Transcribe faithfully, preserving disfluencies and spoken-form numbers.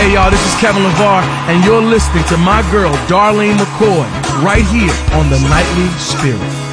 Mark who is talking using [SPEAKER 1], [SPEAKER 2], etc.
[SPEAKER 1] Hey y'all, this is Kevin LeVar, and you're listening to my girl, Darlene McCoy, right here on The Nightly Spirit.